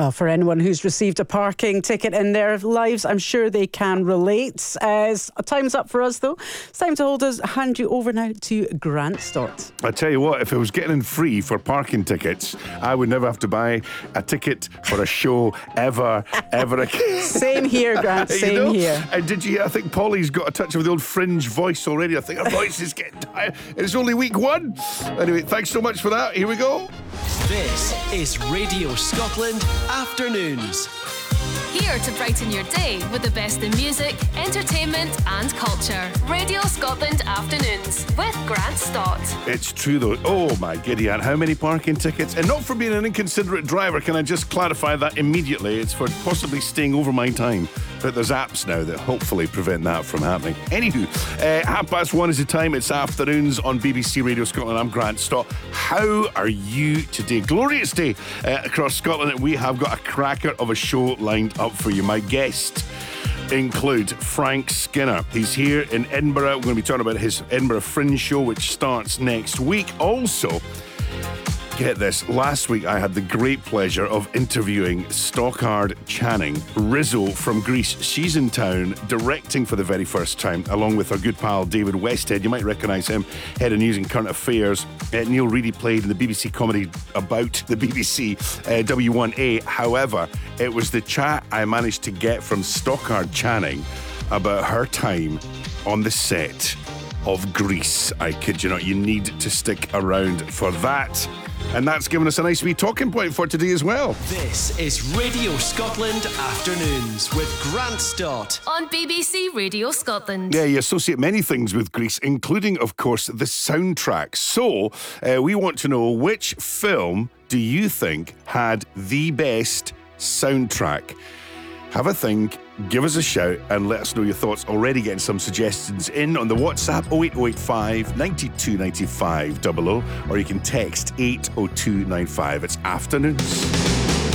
Well, for anyone who's received a parking ticket in their lives, I'm sure they can relate. Time's up for us, though. It's time to hand you over now to Grant Stott. I tell you what, if I was getting in free for parking tickets, I would never have to buy a ticket for a show ever again. Same here, Grant. Same here. And did you? I think Polly's got a touch of the old Fringe voice already. I think her voice is getting tired. It's only week 1. Anyway, thanks so much for that. Here we go. This is Radio Scotland Afternoons. Here to brighten your day with the best in music, entertainment and culture. Radio Scotland Afternoons with Grant Stott. It's true though. Oh my giddy aunt, how many parking tickets? And not for being an inconsiderate driver, can I just clarify that immediately? It's for possibly staying over my time. But there's apps now that hopefully prevent that from happening. Anywho, 1:30 is the time. It's Afternoons on BBC Radio Scotland. I'm Grant Stott. How are you today? Glorious day across Scotland. We have got a cracker of a show lined up for you. My guests include Frank Skinner. He's here in Edinburgh. We're going to be talking about his Edinburgh Fringe show, which starts next week. Also, get this, last week I had the great pleasure of interviewing Stockard Channing, Rizzo from Greece. She's in town directing for the very first time, along with her good pal David Westhead. You might recognise him, head of news and current affairs. Neil Reedy played in the BBC comedy about the BBC W1A. However, it was the chat I managed to get from Stockard Channing about her time on the set of Grease. I kid you not, you need to stick around for that. And that's given us a nice wee talking point for today as well. This is Radio Scotland Afternoons with Grant Stott on BBC Radio Scotland. Yeah, you associate many things with Grease, including, of course, the soundtrack. So, we want to know, which film do you think had the best soundtrack? Have a think, give us a shout and let us know your thoughts. Already getting some suggestions in on the WhatsApp 08085 92 95 00, or you can text 80295. It's Afternoons.